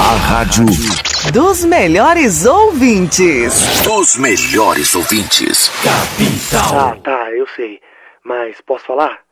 A rádio dos melhores ouvintes. Dos melhores ouvintes. Capital. Tá, eu sei. Mas posso falar?